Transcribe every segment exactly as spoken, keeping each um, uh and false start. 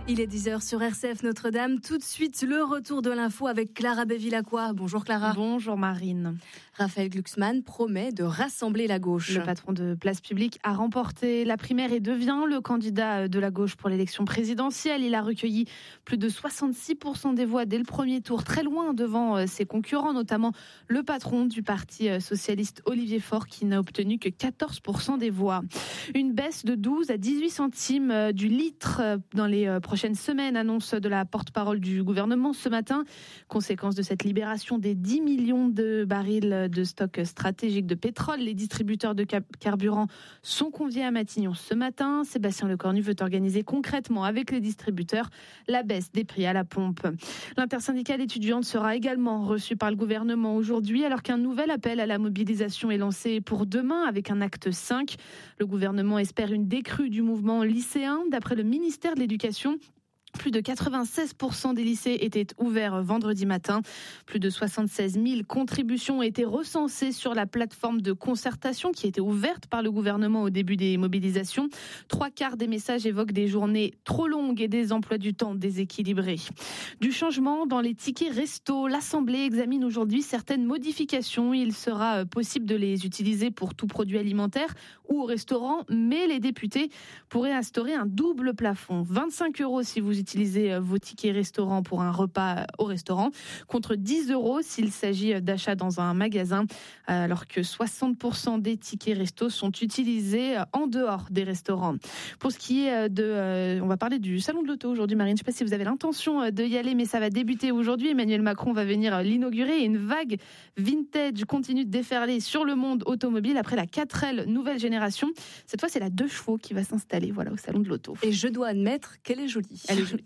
Il est dix heures sur R C F Notre-Dame. Tout de suite, le retour de l'info avec Clara Bevilacqua. Bonjour Clara. Bonjour Marine. Raphaël Glucksmann promet de rassembler la gauche. Le patron de Place Publique a remporté la primaire et devient le candidat de la gauche pour l'élection présidentielle. Il a recueilli plus de soixante-six pour cent des voix dès le premier tour, très loin devant ses concurrents, notamment le patron du Parti socialiste Olivier Faure qui n'a obtenu que quatorze pour cent des voix. Une baisse de douze à dix-huit centimes du litre dans les prochaines semaines, annonce de la porte-parole du gouvernement ce matin. Conséquence de cette libération des dix millions de barils de stock stratégique de pétrole. Les distributeurs de carburant sont conviés à Matignon ce matin. Sébastien Lecornu veut organiser concrètement avec les distributeurs la baisse des prix à la pompe. L'intersyndicale étudiante sera également reçue par le gouvernement aujourd'hui, alors qu'un nouvel appel à la mobilisation est lancé pour demain avec un acte cinq. Le gouvernement espère une décrue du mouvement lycéen. D'après le ministère de l'Éducation, plus de quatre-vingt-seize pour cent des lycées étaient ouverts vendredi matin. Plus de soixante-seize mille contributions ont été recensées sur la plateforme de concertation qui était ouverte par le gouvernement au début des mobilisations. Trois quarts des messages évoquent des journées trop longues et des emplois du temps déséquilibrés. Du changement dans les tickets resto. L'Assemblée examine aujourd'hui certaines modifications. Il sera possible de les utiliser pour tout produit alimentaire ou au restaurant, mais les députés pourraient instaurer un double plafond. vingt-cinq euros si vous utilisez vos tickets restaurant pour un repas au restaurant, contre dix euros s'il s'agit d'achats dans un magasin, alors que soixante pour cent des tickets resto sont utilisés en dehors des restaurants. Pour ce qui est de... On va parler du salon de l'auto aujourd'hui, Marine. Je ne sais pas si vous avez l'intention d'y aller, mais ça va débuter aujourd'hui. Emmanuel Macron va venir l'inaugurer et une vague vintage continue de déferler sur le monde automobile après la quatre L nouvelle génération. Cette fois, c'est la deux chevaux qui va s'installer voilà, au salon de l'auto. Et je dois admettre qu'elle est jolie. Elle est jolie.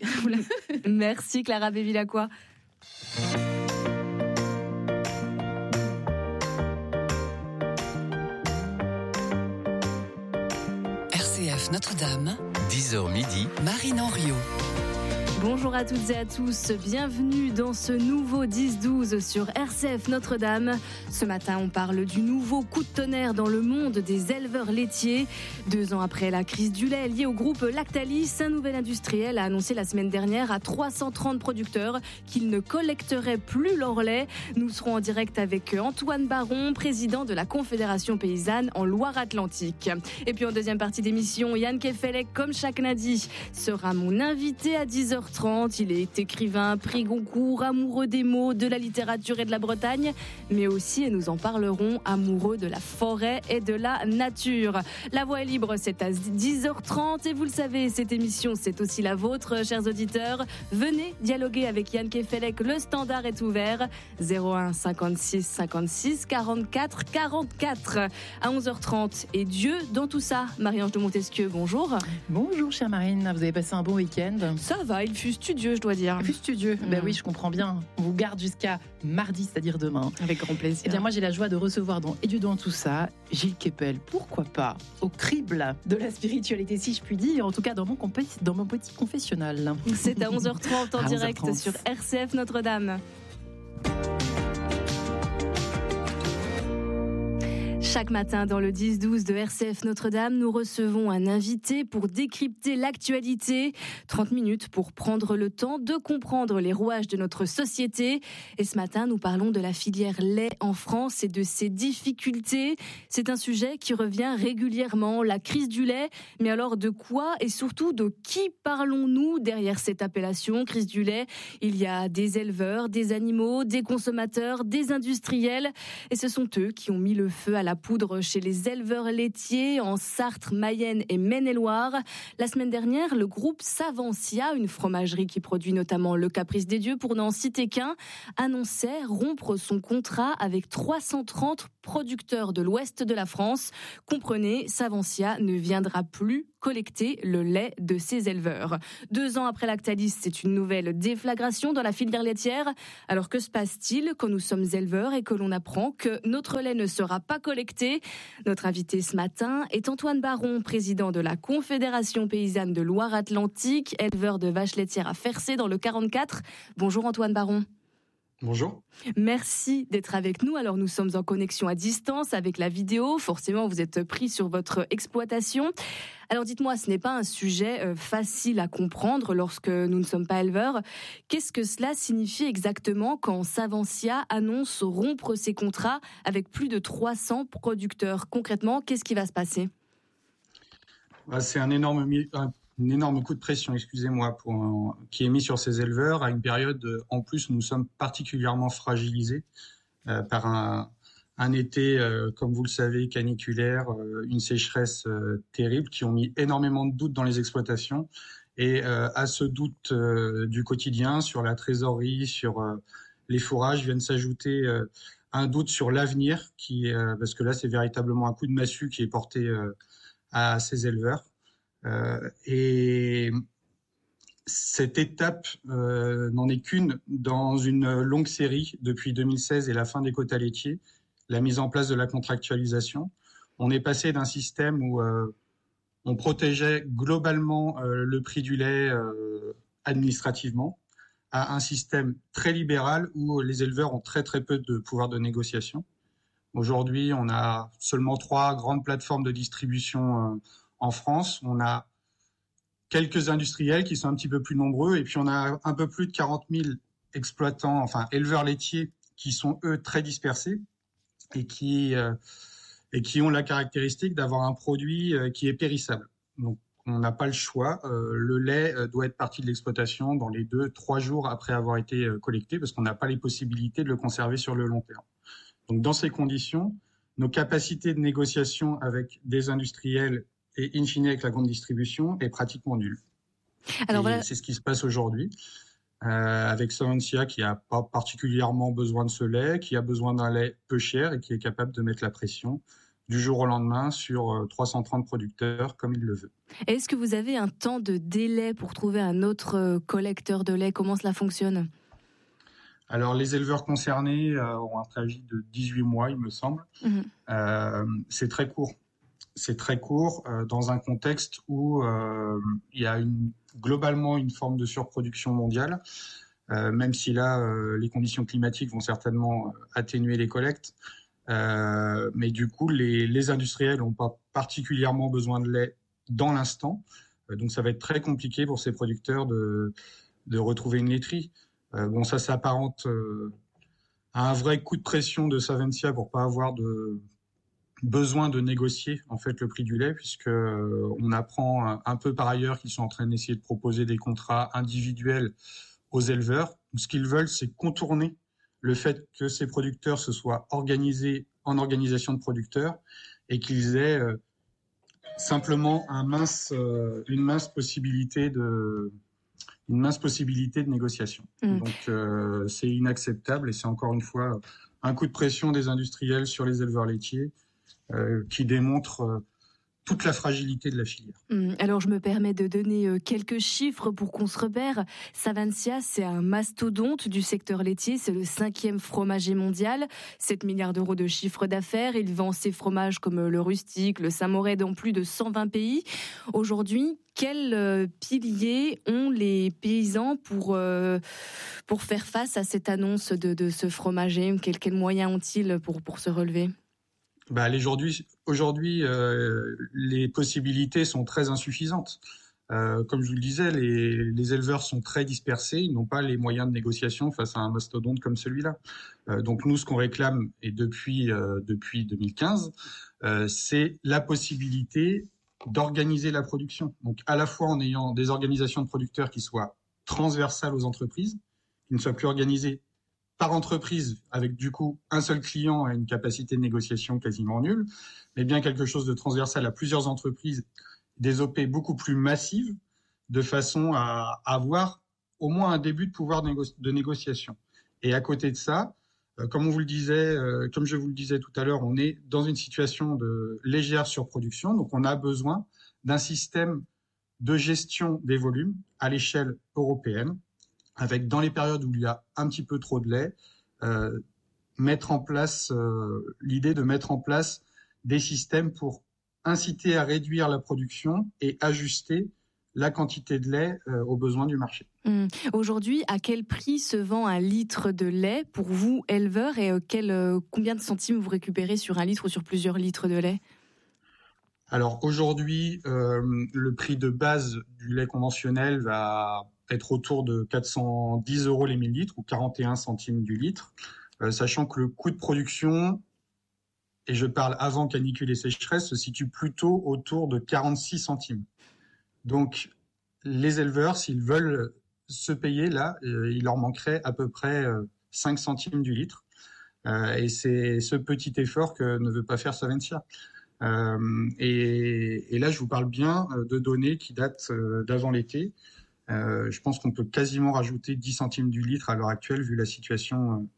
Merci Clara Bevilacqua. R C F Notre-Dame, dix heures midi, Marine Henriot. Bonjour à toutes et à tous, bienvenue dans ce nouveau dix douze sur R C F Notre-Dame. Ce matin, on parle du nouveau coup de tonnerre dans le monde des éleveurs laitiers. Deux ans après la crise du lait liée au groupe Lactalis, un nouvel industriel a annoncé la semaine dernière à trois cent trente producteurs qu'ils ne collecteraient plus leur lait. Nous serons en direct avec Antoine Baron, président de la Confédération paysanne en Loire-Atlantique. Et puis en deuxième partie d'émission, Yann Kefelec, comme chaque lundi, sera mon invité à dix heures trente. Il est écrivain, prix Goncourt, amoureux des mots, de la littérature et de la Bretagne, mais aussi, et nous en parlerons, amoureux de la forêt et de la nature. La voix est libre, c'est à dix heures trente et vous le savez, cette émission, c'est aussi la vôtre, chers auditeurs. Venez dialoguer avec Yann Kefelec, le standard est ouvert. zéro un cinquante-six cinquante-six quarante-quatre quarante-quatre. À onze heures trente, et Dieu dans tout ça. Marie-Ange de Montesquieu, bonjour. Bonjour, chère Marine, vous avez passé un bon week-end? Ça va, il fut studieux, je dois dire. Il fut studieux, mmh. Ben oui, je comprends bien. On vous garde jusqu'à mardi, c'est-à-dire demain. Avec grand plaisir. Eh bien, moi, j'ai la joie de recevoir dans Et Dieu dans tout ça, Gilles Kepel. Pourquoi pas au crible de la spiritualité, si je puis dire, en tout cas dans mon, compé- dans mon petit confessionnal. C'est à onze heures trente en direct onze heures trente. sur R C F Notre-Dame. Chaque matin dans le dix douze de R C F Notre-Dame, nous recevons un invité pour décrypter l'actualité. trente minutes pour prendre le temps de comprendre les rouages de notre société. Et ce matin, nous parlons de la filière lait en France et de ses difficultés. C'est un sujet qui revient régulièrement, la crise du lait. Mais alors de quoi et surtout de qui parlons-nous derrière cette appellation, crise du lait? Il y a des éleveurs, des animaux, des consommateurs, des industriels. Et ce sont eux qui ont mis le feu à la poudre chez les éleveurs laitiers en Sarthe, Mayenne et Maine-et-Loire. La semaine dernière, le groupe Savencia, une fromagerie qui produit notamment le Caprice des Dieux pour n'en citer qu'un, annonçait rompre son contrat avec trois cent trente producteurs de l'ouest de la France. Comprenez, Savencia ne viendra plus collecter le lait de ses éleveurs. Deux ans après Lactalis, c'est une nouvelle déflagration dans la filière laitière. Alors que se passe-t-il quand nous sommes éleveurs et que l'on apprend que notre lait ne sera pas collecté? Notre invité ce matin est Antoine Baron, président de la Confédération paysanne de Loire-Atlantique, éleveur de vaches laitières à Fercé dans le quarante-quatre. Bonjour Antoine Baron. Bonjour. Merci d'être avec nous. Alors nous sommes en connexion à distance avec la vidéo. Forcément, vous êtes pris sur votre exploitation. Alors dites-moi, ce n'est pas un sujet facile à comprendre lorsque nous ne sommes pas éleveurs. Qu'est-ce que cela signifie exactement quand Savencia annonce rompre ses contrats avec plus de trois cents producteurs? Concrètement, qu'est-ce qui va se passer? Bah, c'est un énorme, un, un énorme coup de pression, excusez-moi, pour un, qui est mis sur ces éleveurs à une période, en plus, nous sommes particulièrement fragilisés euh, par un, un été, euh, comme vous le savez, caniculaire, euh, une sécheresse euh, terrible, qui ont mis énormément de doutes dans les exploitations. Et euh, à ce doute euh, du quotidien, sur la trésorerie, sur euh, les fourrages, viennent s'ajouter euh, un doute sur l'avenir, qui, euh, parce que là, c'est véritablement un coup de massue qui est porté euh, à ces éleveurs. Euh, et cette étape euh, n'en est qu'une dans une longue série depuis deux mille seize et la fin des quotas laitiers, la mise en place de la contractualisation. On est passé d'un système où euh, on protégeait globalement euh, le prix du lait euh, administrativement à un système très libéral où les éleveurs ont très très peu de pouvoir de négociation. Aujourd'hui, on a seulement trois grandes plateformes de distribution euh, en France. On a quelques industriels qui sont un petit peu plus nombreux et puis on a un peu plus de quarante mille exploitants, enfin éleveurs laitiers qui sont eux très dispersés et qui, euh, et qui ont la caractéristique d'avoir un produit euh, qui est périssable. Donc on n'a pas le choix. Euh, le lait euh, doit être parti de l'exploitation dans les deux, trois jours après avoir été euh, collecté parce qu'on n'a pas les possibilités de le conserver sur le long terme. Donc dans ces conditions, nos capacités de négociation avec des industriels et in fine avec la grande distribution est pratiquement nulle. Alors voilà. C'est ce qui se passe aujourd'hui euh, avec Savencia qui n'a pas particulièrement besoin de ce lait, qui a besoin d'un lait peu cher et qui est capable de mettre la pression du jour au lendemain sur euh, trois cent trente producteurs comme il le veut. Est-ce que vous avez un temps de délai pour trouver un autre euh, collecteur de lait? Comment cela fonctionne? Alors, les éleveurs concernés euh, ont un préavis de dix-huit mois, il me semble. Mmh. Euh, c'est très court. C'est très court euh, dans un contexte où euh, il y a une, globalement une forme de surproduction mondiale, euh, même si là, euh, les conditions climatiques vont certainement atténuer les collectes. Euh, mais du coup, les, les industriels n'ont pas particulièrement besoin de lait dans l'instant. Euh, donc, ça va être très compliqué pour ces producteurs de, de retrouver une laiterie. Euh, bon, ça s'apparente euh, à un vrai coup de pression de Savencia pour pas avoir de besoin de négocier en fait le prix du lait, puisque euh, on apprend un, un peu par ailleurs qu'ils sont en train d'essayer de proposer des contrats individuels aux éleveurs. Ce qu'ils veulent, c'est contourner le fait que ces producteurs se soient organisés en organisation de producteurs et qu'ils aient euh, simplement un mince, euh, une mince possibilité de une mince possibilité de négociation. Mmh. Donc, euh, c'est inacceptable et c'est encore une fois un coup de pression des industriels sur les éleveurs laitiers euh, qui démontre euh, toute la fragilité de la filière. Mmh. Alors, je me permets de donner quelques chiffres pour qu'on se repère. Savencia, c'est un mastodonte du secteur laitier. C'est le cinquième fromager mondial. sept milliards d'euros de chiffre d'affaires. Il vend ses fromages comme le rustique, le samouraï dans plus de cent vingt pays. Aujourd'hui, quels piliers ont les paysans pour, euh, pour faire face à cette annonce de, de ce fromager? Quels, quels moyens ont-ils pour, pour se relever? Bah, aujourd'hui, aujourd'hui euh, les possibilités sont très insuffisantes. Euh, comme je vous le disais, les, les éleveurs sont très dispersés, ils n'ont pas les moyens de négociation face à un mastodonte comme celui-là. Euh, donc nous, ce qu'on réclame, et depuis, euh, depuis deux mille quinze, euh, c'est la possibilité d'organiser la production. Donc à la fois en ayant des organisations de producteurs qui soient transversales aux entreprises, qui ne soient plus organisées par entreprise, avec du coup un seul client et une capacité de négociation quasiment nulle, mais bien quelque chose de transversal à plusieurs entreprises, des O P beaucoup plus massives, de façon à avoir au moins un début de pouvoir de, négo- de négociation. Et à côté de ça, euh, comme on vous le disait, euh, comme je vous le disais tout à l'heure, on est dans une situation de légère surproduction, donc on a besoin d'un système de gestion des volumes à l'échelle européenne, avec dans les périodes où il y a un petit peu trop de lait, euh, mettre en place euh, l'idée de mettre en place des systèmes pour inciter à réduire la production et ajuster la quantité de lait euh, aux besoins du marché. Mmh. Aujourd'hui, à quel prix se vend un litre de lait pour vous, éleveurs, et euh, quel, euh, combien de centimes vous récupérez sur un litre ou sur plusieurs litres de lait ? Alors aujourd'hui, euh, le prix de base du lait conventionnel va être autour de quatre cent dix euros les mille litres ou quarante et un centimes du litre, euh, sachant que le coût de production, et je parle avant canicule et sécheresse, se situe plutôt autour de quarante-six centimes. Donc les éleveurs, s'ils veulent se payer là, euh, il leur manquerait à peu près euh, cinq centimes du litre. Euh, et c'est ce petit effort que ne veut pas faire Savencia. Euh, et, et là, je vous parle bien de données qui datent euh, d'avant l'été. Euh, je pense qu'on peut quasiment rajouter dix centimes du litre à l'heure actuelle, vu la situation euh,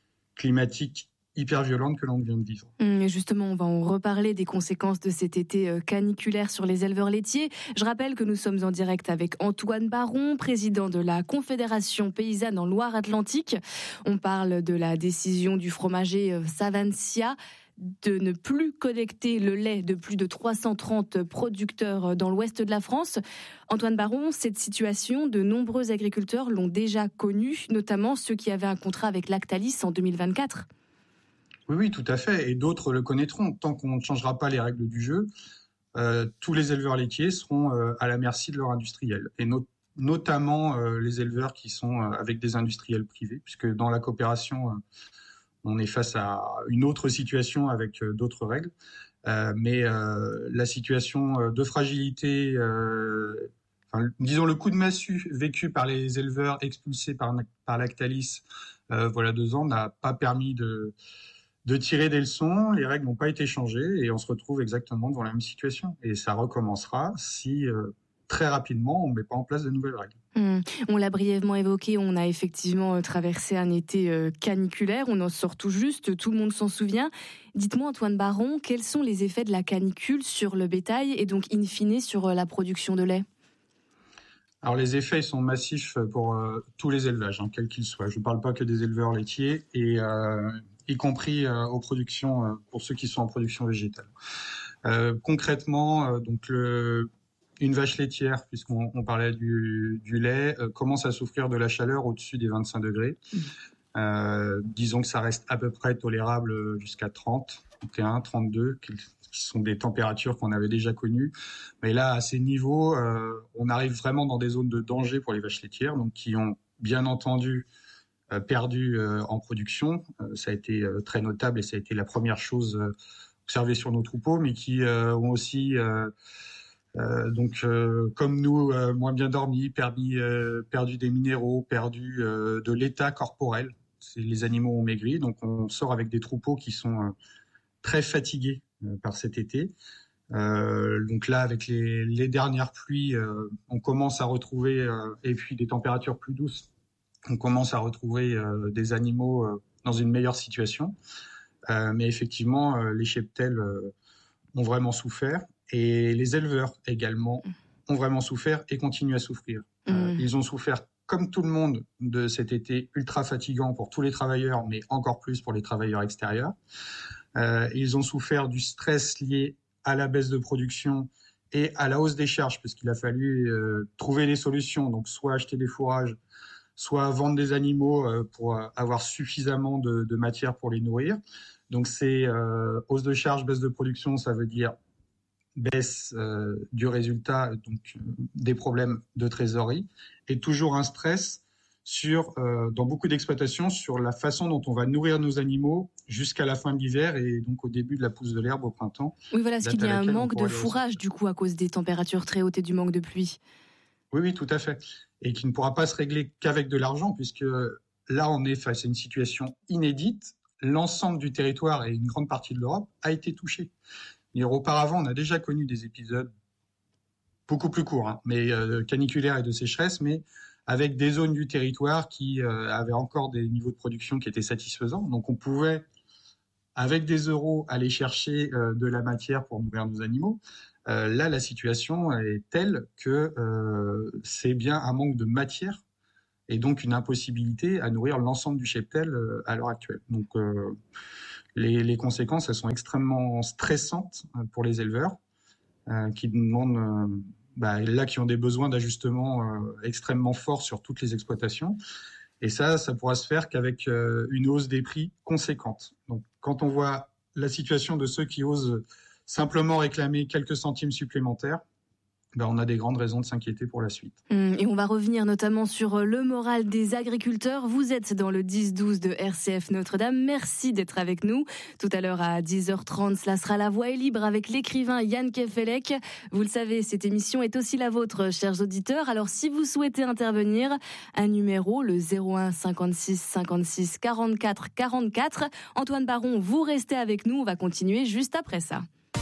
climatique hyper violente que l'on vient de vivre. Mmh, justement, on va en reparler des conséquences de cet été caniculaire sur les éleveurs laitiers. Je rappelle que nous sommes en direct avec Antoine Baron, président de la Confédération paysanne en Loire-Atlantique. On parle de la décision du fromager Savencia de ne plus collecter le lait de plus de trois cent trente producteurs dans l'ouest de la France. Antoine Baron, cette situation, de nombreux agriculteurs l'ont déjà connue, notamment ceux qui avaient un contrat avec Lactalis en deux mille vingt-quatre. Oui, oui, tout à fait. Et d'autres le connaîtront. Tant qu'on ne changera pas les règles du jeu, euh, tous les éleveurs laitiers seront euh, à la merci de leurs industriels. Et no- notamment euh, les éleveurs qui sont euh, avec des industriels privés, puisque dans la coopération, euh, on est face à une autre situation avec euh, d'autres règles. Euh, mais euh, la situation de fragilité, euh, enfin, disons le coup de massue vécu par les éleveurs expulsés par, par Lactalis euh, voilà deux ans n'a pas permis de... de tirer des leçons, les règles n'ont pas été changées et on se retrouve exactement devant la même situation. Et ça recommencera si euh, très rapidement on ne met pas en place de nouvelles règles. Mmh. On l'a brièvement évoqué, on a effectivement traversé un été euh, caniculaire, on en sort tout juste, tout le monde s'en souvient. Dites-moi Antoine Baron, quels sont les effets de la canicule sur le bétail et donc in fine sur euh, la production de lait ? Alors les effets sont massifs pour euh, tous les élevages, hein, quels qu'ils soient. Je ne parle pas que des éleveurs laitiers et euh, y compris euh, aux productions, euh, pour ceux qui sont en production végétale. Euh, concrètement, euh, donc le, une vache laitière, puisqu'on on parlait du, du lait, euh, commence à souffrir de la chaleur au-dessus des vingt-cinq degrés. Mmh. Euh, disons que ça reste à peu près tolérable jusqu'à trente, trente et un, trente-deux, qui, qui sont des températures qu'on avait déjà connues. Mais là, à ces niveaux, euh, on arrive vraiment dans des zones de danger pour les vaches laitières, donc qui ont bien entendu euh, perdu euh, en production. Euh, ça a été euh, très notable et ça a été la première chose euh, observée sur nos troupeaux, mais qui euh, ont aussi, euh, euh, donc euh, comme nous, euh, moins bien dormi, perdu, euh, perdu des minéraux, perdu euh, de l'état corporel. C'est, les animaux ont maigri, donc on sort avec des troupeaux qui sont euh, très fatigués euh, par cet été. Euh, donc là, avec les, les dernières pluies, euh, on commence à retrouver, euh, et puis des températures plus douces, on commence à retrouver euh, des animaux euh, dans une meilleure situation. Euh, mais effectivement, euh, les cheptels euh, ont vraiment souffert, et les éleveurs également ont vraiment souffert et continuent à souffrir. Mmh. Euh, ils ont souffert comme tout le monde de cet été ultra fatigant pour tous les travailleurs, mais encore plus pour les travailleurs extérieurs. Euh, ils ont souffert du stress lié à la baisse de production et à la hausse des charges, parce qu'il a fallu euh, trouver des solutions, donc soit acheter des fourrages, soit vendre des animaux euh, pour avoir suffisamment de, de matière pour les nourrir. Donc c'est euh, hausse de charges, baisse de production, ça veut dire baisse euh, du résultat, donc euh, des problèmes de trésorerie, et toujours un stress sur, euh, dans beaucoup d'exploitations, sur la façon dont on va nourrir nos animaux jusqu'à la fin de l'hiver et donc au début de la pousse de l'herbe au printemps. Oui, voilà, est-ce qu'il y a un manque de fourrage du coup à cause des températures très hautes et du manque de pluie ? Oui, oui, tout à fait. Et qui ne pourra pas se régler qu'avec de l'argent, puisque là, on est face à une situation inédite. L'ensemble du territoire et une grande partie de l'Europe a été touché. Et auparavant, on a déjà connu des épisodes beaucoup plus courts, hein, mais euh, caniculaires et de sécheresse, mais avec des zones du territoire qui euh, avaient encore des niveaux de production qui étaient satisfaisants. Donc on pouvait, avec des euros, aller chercher euh, de la matière pour nourrir nos animaux. Euh, là, la situation est telle que euh, c'est bien un manque de matière et donc une impossibilité à nourrir l'ensemble du cheptel euh, à l'heure actuelle. Donc euh, les, les conséquences, elles sont extrêmement stressantes pour les éleveurs euh, qui demandent euh, bah, là qui ont des besoins d'ajustement euh, extrêmement forts sur toutes les exploitations. Et ça, ça pourra se faire qu'avec euh, une hausse des prix conséquente. Donc, quand on voit la situation de ceux qui osent simplement réclamer quelques centimes supplémentaires, ben, on a des grandes raisons de s'inquiéter pour la suite. Et on va revenir notamment sur le moral des agriculteurs. Vous êtes dans le dix douze de R C F Notre-Dame. Merci d'être avec nous. Tout à l'heure à dix heures trente, cela sera La Voix est libre avec l'écrivain Yann Kefelec. Vous le savez, cette émission est aussi la vôtre, chers auditeurs. Alors si vous souhaitez intervenir, un numéro, le zéro un cinquante-six cinquante-six quarante-quatre quarante-quatre. Antoine Baron, vous restez avec nous. On va continuer juste après ça.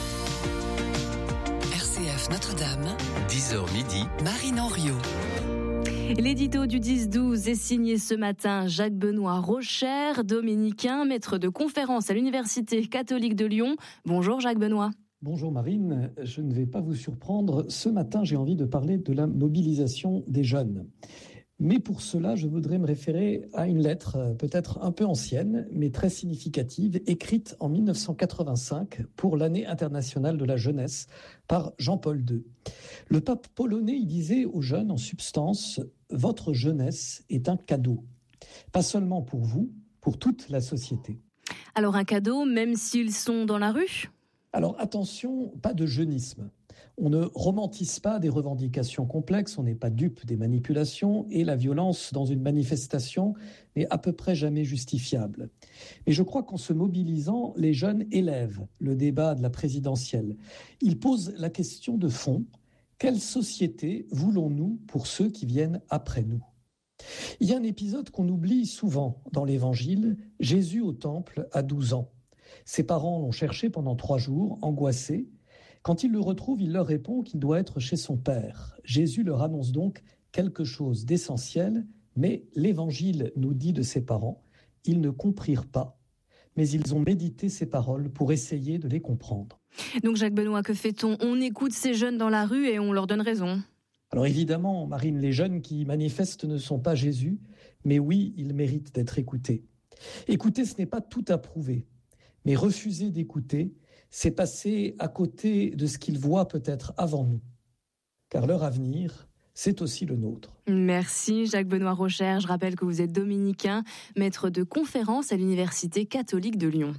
R C F Notre-Dame, dix heures midi, Marine Henriot. L'édito du dix douze est signé ce matin Jacques-Benoît Rocher, dominicain, maître de conférence à l'Université catholique de Lyon. Bonjour Jacques-Benoît. Bonjour Marine, je ne vais pas vous surprendre. Ce matin, j'ai envie de parler de la mobilisation des jeunes. Mais pour cela, je voudrais me référer à une lettre peut-être un peu ancienne, mais très significative, écrite en mille neuf cent quatre-vingt-cinq pour l'année internationale de la jeunesse par Jean-Paul deux. Le pape polonais, il disait aux jeunes en substance « Votre jeunesse est un cadeau, pas seulement pour vous, pour toute la société ». Alors un cadeau, même s'ils sont dans la rue ? Alors attention, pas de jeunisme. On ne romantise pas des revendications complexes, on n'est pas dupe des manipulations et la violence dans une manifestation n'est à peu près jamais justifiable. Mais je crois qu'en se mobilisant, les jeunes élèvent le débat de la présidentielle. Ils posent la question de fond, quelle société voulons-nous pour ceux qui viennent après nous ? Il y a un épisode qu'on oublie souvent dans l'Évangile, Jésus au temple à douze ans. Ses parents l'ont cherché pendant trois jours, angoissés. Quand il le retrouve, il leur répond qu'il doit être chez son Père. Jésus leur annonce donc quelque chose d'essentiel, mais l'Évangile nous dit de ses parents, ils ne comprirent pas, mais ils ont médité ces paroles pour essayer de les comprendre. Donc Jacques-Benoît, que fait-on ? On écoute ces jeunes dans la rue et on leur donne raison. Alors évidemment, Marine, les jeunes qui manifestent ne sont pas Jésus, mais oui, ils méritent d'être écoutés. Écouter, ce n'est pas tout approuver, mais refuser d'écouter, c'est passer à côté de ce qu'ils voient peut-être avant nous. Car leur avenir, c'est aussi le nôtre. Merci Jacques-Benoît Rocher. Je rappelle que vous êtes dominicain, maître de conférence à l'Université catholique de Lyon.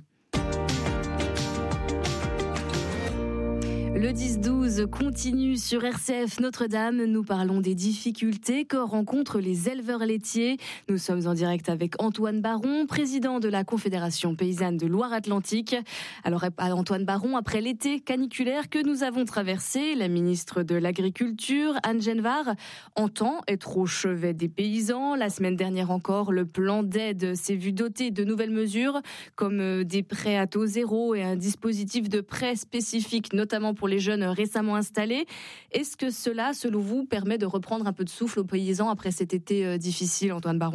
Le dix douze continue sur R C F Notre-Dame. Nous parlons des difficultés que rencontrent les éleveurs laitiers. Nous sommes en direct avec Antoine Baron, président de la Confédération paysanne de Loire-Atlantique. Alors Antoine Baron, après l'été caniculaire que nous avons traversé, la ministre de l'Agriculture, Anne Genevard, entend être au chevet des paysans. La semaine dernière encore, le plan d'aide s'est vu doté de nouvelles mesures comme des prêts à taux zéro et un dispositif de prêt spécifique, notamment pour les jeunes récemment installés. Est-ce que cela, selon vous, permet de reprendre un peu de souffle aux paysans après cet été difficile, Antoine Baron ?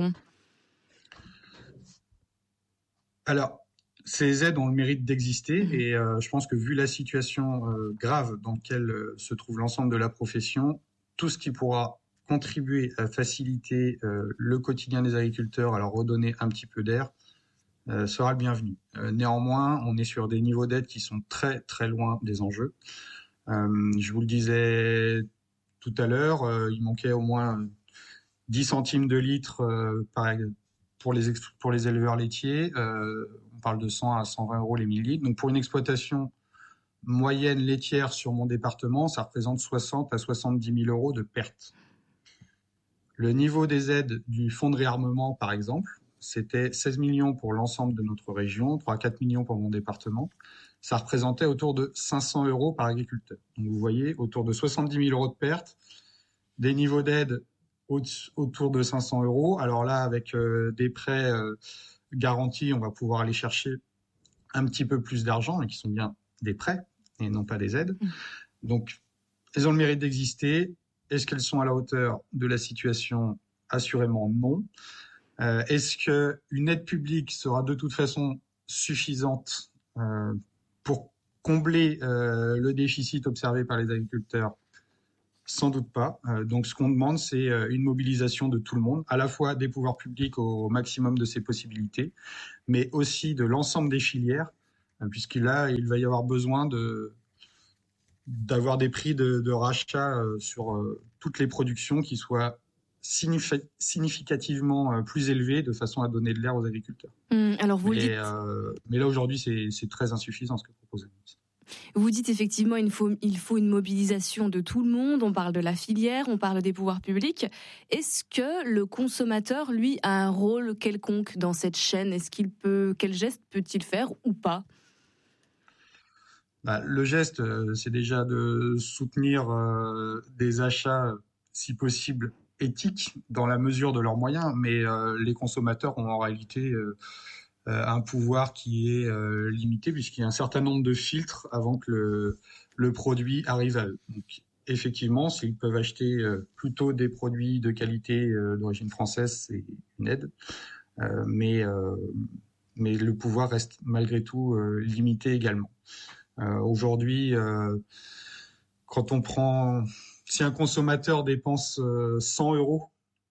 Alors, ces aides ont le mérite d'exister mmh. et euh, je pense que vu la situation euh, grave dans laquelle euh, se trouve l'ensemble de la profession, tout ce qui pourra contribuer à faciliter euh, le quotidien des agriculteurs, à leur redonner un petit peu d'air, Euh, sera le bienvenu. Euh, néanmoins, on est sur des niveaux d'aide qui sont très très loin des enjeux. Euh, je vous le disais tout à l'heure, euh, il manquait au moins dix centimes de litre euh, par, pour, les, pour les éleveurs laitiers. Euh, on parle de cent à cent vingt euros les mille litres. Donc pour une exploitation moyenne laitière sur mon département, ça représente soixante à soixante-dix mille euros de pertes. Le niveau des aides du fonds de réarmement, par exemple, c'était seize millions pour l'ensemble de notre région, trois à quatre millions pour mon département. Ça représentait autour de cinq cents euros par agriculteur. Donc vous voyez, autour de soixante-dix mille euros de pertes, des niveaux d'aide autour de cinq cents euros. Alors là, avec euh, des prêts euh, garantis, on va pouvoir aller chercher un petit peu plus d'argent, mais qui sont bien des prêts et non pas des aides. Donc, elles ont le mérite d'exister. Est-ce qu'elles sont à la hauteur de la situation ? Assurément non. Euh, est-ce qu'une aide publique sera de toute façon suffisante euh, pour combler euh, le déficit observé par les agriculteurs ? Sans doute pas. Euh, donc ce qu'on demande, c'est euh, une mobilisation de tout le monde, à la fois des pouvoirs publics au, au maximum de ses possibilités, mais aussi de l'ensemble des filières, euh, puisque là, il va y avoir besoin de, d'avoir des prix de, de rachat euh, sur euh, toutes les productions qui soient signifi- significativement euh, plus élevés, de façon à donner de l'air aux agriculteurs. Hum, alors vous mais, le dites... euh, mais là, aujourd'hui, c'est, c'est très insuffisant ce que propose la ministre. Vous dites effectivement il faut, il faut une mobilisation de tout le monde, on parle de la filière, on parle des pouvoirs publics. Est-ce que le consommateur, lui, a un rôle quelconque dans cette chaîne ? Est-ce qu'il peut, quel geste peut-il faire ou pas ? Bah, le geste, euh, c'est déjà de soutenir euh, des achats, si possible, éthiques, dans la mesure de leurs moyens, mais euh, les consommateurs ont en réalité... Euh, Euh, un pouvoir qui est euh, limité puisqu'il y a un certain nombre de filtres avant que le, le produit arrive à eux. Donc, effectivement, s'ils peuvent acheter euh, plutôt des produits de qualité euh, d'origine française, c'est une aide. Euh, mais, euh, mais le pouvoir reste malgré tout euh, limité également. Euh, aujourd'hui, euh, quand on prend... Si un consommateur dépense euh, cent euros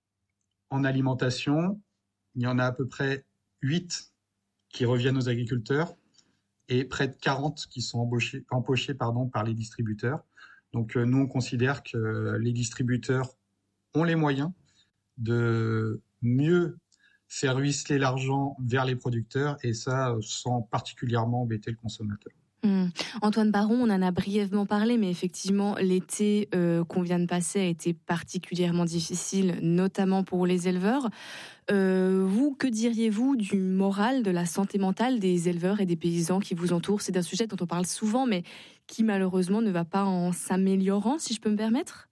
en alimentation, il y en a à peu près huit qui reviennent aux agriculteurs et près de quarante qui sont embauchés, empochés pardon, par les distributeurs. Donc euh, nous, on considère que les distributeurs ont les moyens de mieux faire ruisseler l'argent vers les producteurs et ça sans particulièrement embêter le consommateur. Mmh. Antoine Baron, on en a brièvement parlé, mais effectivement, l'été euh, qu'on vient de passer a été particulièrement difficile, notamment pour les éleveurs. Euh, vous, que diriez-vous du moral, de la santé mentale des éleveurs et des paysans qui vous entourent ? C'est un sujet dont on parle souvent, mais qui malheureusement ne va pas en s'améliorant, si je peux me permettre.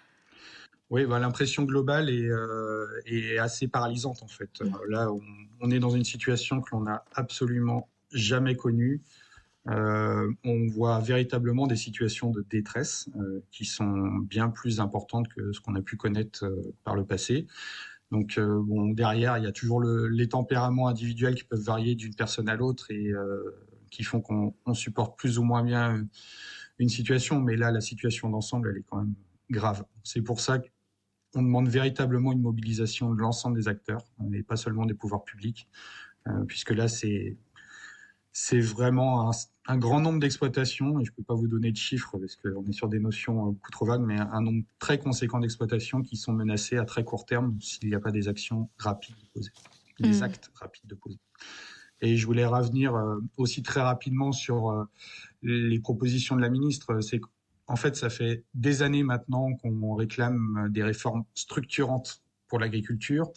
Oui, bah, l'impression globale est, euh, est assez paralysante en fait. Mmh. Là, on, on est dans une situation que l'on n'a absolument jamais connue. Euh, on voit véritablement des situations de détresse euh, qui sont bien plus importantes que ce qu'on a pu connaître euh, par le passé. Donc, euh, bon, derrière, il y a toujours le, les tempéraments individuels qui peuvent varier d'une personne à l'autre et euh, qui font qu'on on supporte plus ou moins bien une situation. Mais là, la situation d'ensemble, elle est quand même grave. C'est pour ça qu'on demande véritablement une mobilisation de l'ensemble des acteurs, et pas seulement des pouvoirs publics, euh, puisque là, c'est c'est vraiment un, un grand nombre d'exploitations, et je ne peux pas vous donner de chiffres parce qu'on est sur des notions beaucoup trop vagues, mais un nombre très conséquent d'exploitations qui sont menacées à très court terme s'il n'y a pas des actions rapides de poser, des mmh. actes rapides de poser. Et je voulais revenir aussi très rapidement sur les propositions de la ministre. C'est qu'en fait, ça fait des années maintenant qu'on réclame des réformes structurantes pour l'agriculture.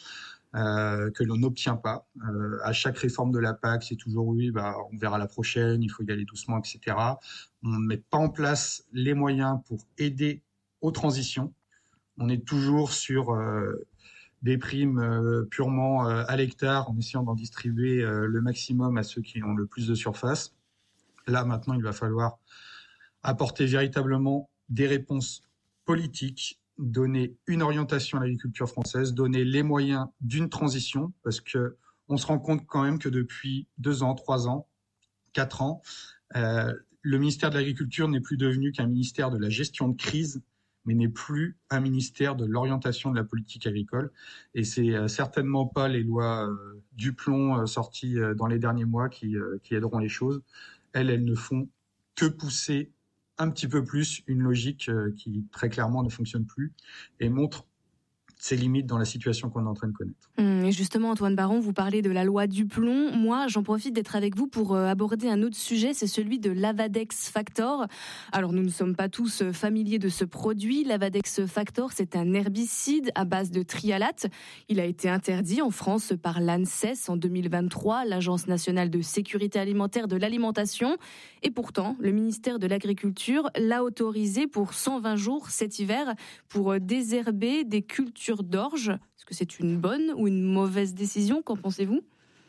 Euh, que l'on n'obtient pas. Euh, à chaque réforme de la P A C, c'est toujours oui, bah, on verra la prochaine, il faut y aller doucement, et cetera. On ne met pas en place les moyens pour aider aux transitions. On est toujours sur euh, des primes euh, purement euh, à l'hectare, en essayant d'en distribuer euh, le maximum à ceux qui ont le plus de surface. Là, maintenant, il va falloir apporter véritablement des réponses politiques, donner une orientation à l'agriculture française, donner les moyens d'une transition, parce que on se rend compte quand même que depuis deux ans, trois ans, quatre ans, euh, le ministère de l'Agriculture n'est plus devenu qu'un ministère de la gestion de crise, mais n'est plus un ministère de l'orientation de la politique agricole. Et c'est euh, certainement pas les lois euh, Duplon euh, sorties euh, dans les derniers mois qui, euh, qui aideront les choses. Elles, elles ne font que pousser un petit peu plus une logique euh, qui très clairement ne fonctionne plus et montre ses limites dans la situation qu'on est en train de connaître. Mmh, et justement, Antoine Baron, vous parlez de la loi Duplon. Moi, j'en profite d'être avec vous pour euh, aborder un autre sujet, c'est celui de l'Avadex Factor. Alors, nous ne sommes pas tous familiers de ce produit. L'Avadex Factor, c'est un herbicide à base de trialate. Il a été interdit en France par l'ANSES en deux mille vingt-trois, l'Agence nationale de sécurité alimentaire de l'alimentation. Et pourtant, le ministère de l'Agriculture l'a autorisé pour cent vingt jours cet hiver pour désherber des cultures d'orge. Est-ce que c'est une bonne ou une mauvaise décision ? Qu'en pensez-vous ?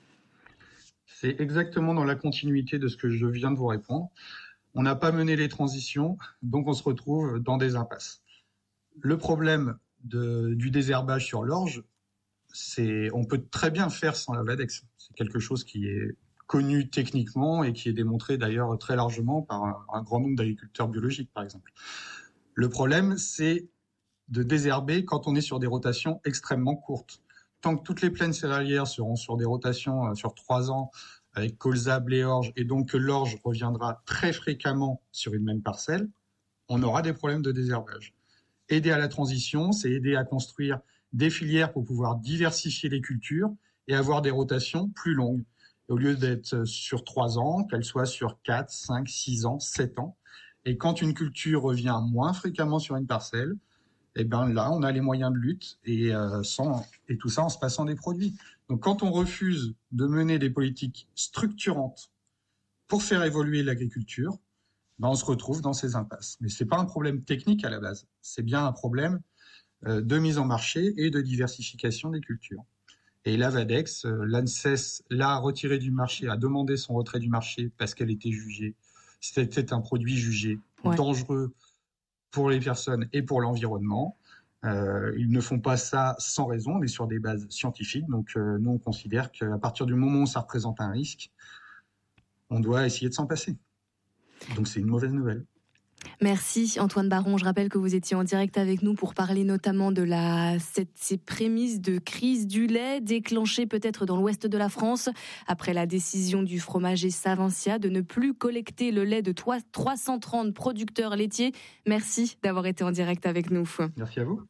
C'est exactement dans la continuité de ce que je viens de vous répondre. On n'a pas mené les transitions, donc on se retrouve dans des impasses. Le problème de, du désherbage sur l'orge, c'est on peut très bien faire sans l'Avadex. C'est quelque chose qui est connu techniquement et qui est démontré d'ailleurs très largement par un, un grand nombre d'agriculteurs biologiques, par exemple. Le problème, c'est de désherber quand on est sur des rotations extrêmement courtes. Tant que toutes les plaines céréalières seront sur des rotations euh, sur trois ans avec colza, blé, orge, et donc que l'orge reviendra très fréquemment sur une même parcelle, on aura des problèmes de désherbage. Aider à la transition, c'est aider à construire des filières pour pouvoir diversifier les cultures et avoir des rotations plus longues. Au lieu d'être sur trois ans, qu'elle soit sur quatre, cinq, six ans, sept ans. Et quand une culture revient moins fréquemment sur une parcelle, eh ben là, on a les moyens de lutte et, euh, sans, et tout ça en se passant des produits. Donc quand on refuse de mener des politiques structurantes pour faire évoluer l'agriculture, ben on se retrouve dans ces impasses. Mais ce n'est pas un problème technique à la base, c'est bien un problème euh, de mise en marché et de diversification des cultures. Et l'Avadex, euh, l'ANSES l'a retiré du marché, a demandé son retrait du marché parce qu'elle était jugée. C'était un produit jugé ouais. dangereux pour les personnes et pour l'environnement. Euh, ils ne font pas ça sans raison, mais sur des bases scientifiques. Donc euh, nous, on considère qu'à partir du moment où ça représente un risque, on doit essayer de s'en passer. Donc c'est une mauvaise nouvelle. Merci Antoine Baron. Je rappelle que vous étiez en direct avec nous pour parler notamment de la, cette, ces prémices de crise du lait déclenchées peut-être dans l'ouest de la France après la décision du fromager Savencia de ne plus collecter le lait de trois cent trente producteurs laitiers. Merci d'avoir été en direct avec nous. Merci à vous.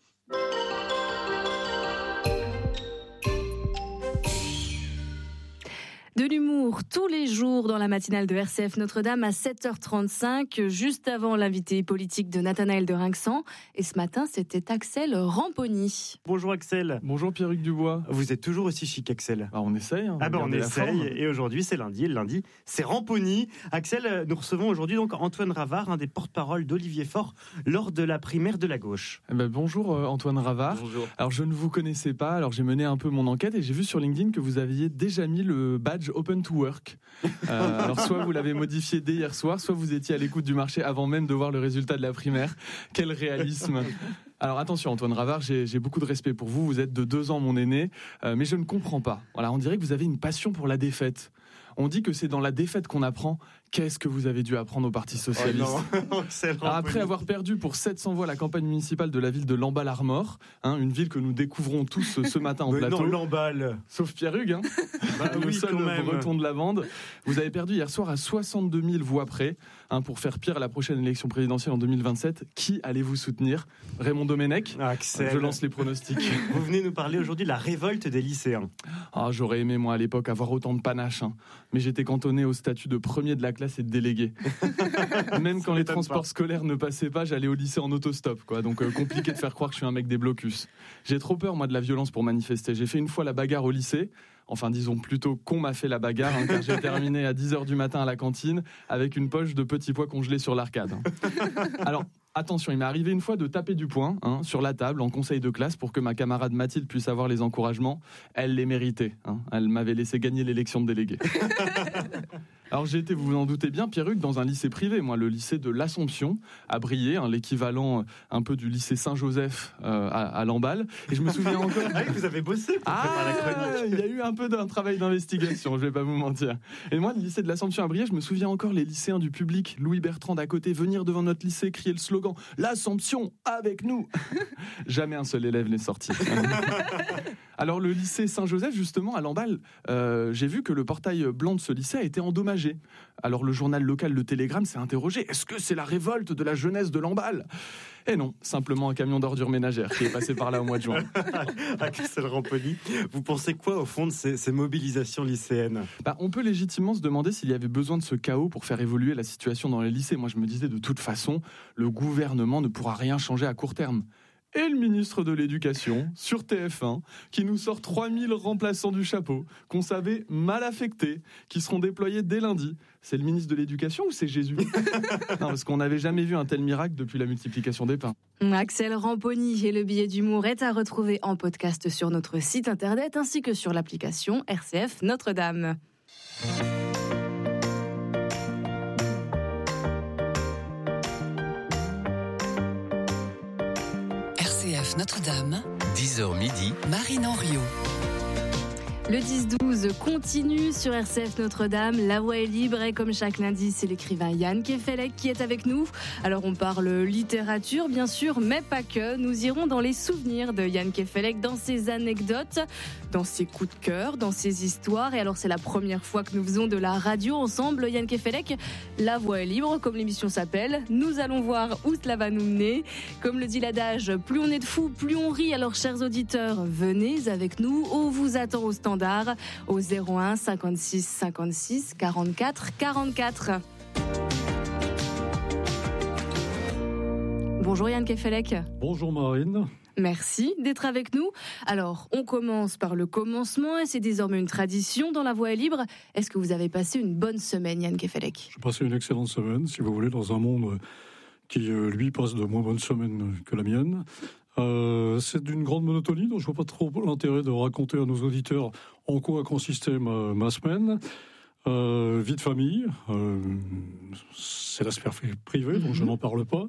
De l'humour tous les jours dans la matinale de R C F Notre-Dame à sept heures trente-cinq, juste avant l'invité politique de Nathanaël de Rinxan. Et ce matin, c'était Axel Ramponi. Bonjour Axel. Bonjour Pierruc Dubois. Vous êtes toujours aussi chic, Axel. Bah, on essaye. Hein, ah ben bah on essaye. Et aujourd'hui, c'est lundi. Et le lundi, c'est Ramponi. Axel, nous recevons aujourd'hui donc Antoine Ravard, un des porte-parole d'Olivier Faure, lors de la primaire de la gauche. Eh ben, bonjour euh, Antoine Ravard. Bonjour. Alors je ne vous connaissais pas, alors j'ai mené un peu mon enquête et j'ai vu sur LinkedIn que vous aviez déjà mis le badge Open to Work. Euh, alors soit vous l'avez modifié dès hier soir, soit vous étiez à l'écoute du marché avant même de voir le résultat de la primaire. Quel réalisme. Alors attention Antoine Ravard, j'ai, j'ai beaucoup de respect pour vous, vous êtes de deux ans mon aîné, euh, mais je ne comprends pas. Voilà, on dirait que vous avez une passion pour la défaite. On dit que c'est dans la défaite qu'on apprend. Qu'est-ce que vous avez dû apprendre au Parti Socialiste ? Oh Après avoir perdu pour sept cents voix la campagne municipale de la ville de Lamballe-Armor, hein, une ville que nous découvrons tous ce matin en mais plateau. Non, Lamballe. Sauf Pierre Hugues, hein, bah, le oui, seul breton de la bande. Vous avez perdu hier soir à soixante-deux mille voix près, hein, pour faire pire à la prochaine élection présidentielle en deux mille vingt-sept. Qui allez-vous soutenir ? Raymond Domenech ? Axel. Je lance les pronostics. Vous venez nous parler aujourd'hui de la révolte des lycéens. Ah, j'aurais aimé moi à l'époque avoir autant de panache, hein, mais j'étais cantonné au statut de premier de la classe et de délégué. Même quand les transports pas. scolaires ne passaient pas, j'allais au lycée en autostop, quoi. Donc euh, compliqué de faire croire que je suis un mec des blocus. J'ai trop peur moi de la violence pour manifester. J'ai fait une fois la bagarre au lycée. Enfin, disons plutôt qu'on m'a fait la bagarre, hein, car j'ai terminé à dix heures du matin à la cantine avec une poche de petits pois congelés sur l'arcade. Hein. Alors, attention, il m'est arrivé une fois de taper du poing, hein, sur la table en conseil de classe pour que ma camarade Mathilde puisse avoir les encouragements. Elle les méritait. Hein. Elle m'avait laissé gagner l'élection de délégué. Alors j'ai été, vous vous en doutez bien, Pierruc, dans un lycée privé, moi, le lycée de l'Assomption, à Briey, hein, l'équivalent un peu du lycée Saint-Joseph euh, à, à Lamballe. Et je me souviens encore... Ah, vous avez bossé pour ah, préparer la chronique. Il y a eu un peu d'un travail d'investigation, je vais pas vous mentir. Et moi, le lycée de l'Assomption à Briey, je me souviens encore les lycéens du public, Louis Bertrand d'à côté, venir devant notre lycée, crier le slogan « L'Assomption, avec nous !» Jamais un seul élève n'est sorti. Alors le lycée Saint-Joseph, justement, à Lamballe, euh, j'ai vu que le portail blanc de ce lycée a été endommagé. Alors le journal local Le Télégramme s'est interrogé, est-ce que c'est la révolte de la jeunesse de Lamballe ? Et non, simplement un camion d'ordures ménagères qui est passé par là au mois de juin. Axel Ramponi, vous pensez quoi au fond de ces, ces mobilisations lycéennes ? Bah, on peut légitimement se demander s'il y avait besoin de ce chaos pour faire évoluer la situation dans les lycées. Moi je me disais de toute façon, le gouvernement ne pourra rien changer à court terme. Et le ministre de l'Éducation, sur T F un, qui nous sort trois mille remplaçants du chapeau, qu'on savait mal affectés, qui seront déployés dès lundi. C'est le ministre de l'Éducation ou c'est Jésus ? Non, parce qu'on n'avait jamais vu un tel miracle depuis la multiplication des pains. Axel Ramponi et le billet d'humour est à retrouver en podcast sur notre site internet ainsi que sur l'application R C F Notre-Dame. R C F Notre-Dame, dix heures midi, Marine Henriot. Le dix douze continue sur R C F Notre-Dame. La voix est libre et comme chaque lundi, c'est l'écrivain Yann Kefelec qui est avec nous. Alors on parle littérature bien sûr, mais pas que. Nous irons dans les souvenirs de Yann Kefelec, dans ses anecdotes, dans ses coups de cœur, dans ses histoires. Et alors c'est la première fois que nous faisons de la radio ensemble. Yann Kefelec, la voix est libre comme l'émission s'appelle. Nous allons voir où cela va nous mener. Comme le dit l'adage, plus on est de fous, plus on rit. Alors chers auditeurs, venez avec nous. On vous attend au stand au zéro un cinquante-six cinquante-six quarante-quatre quarante-quatre. Bonjour Yann Kefelec. Bonjour Marine. Merci d'être avec nous. Alors, on commence par le commencement et c'est désormais une tradition dans La Voix est libre. Est-ce que vous avez passé une bonne semaine, Yann Kefelec ? J'ai passé une excellente semaine, si vous voulez, dans un monde qui, lui, passe de moins bonnes semaines que la mienne. Euh, c'est d'une grande monotonie, donc je ne vois pas trop l'intérêt de raconter à nos auditeurs en quoi a consisté ma, ma semaine. Euh, vie de famille, euh, c'est l'aspect privé, donc je n'en parle pas.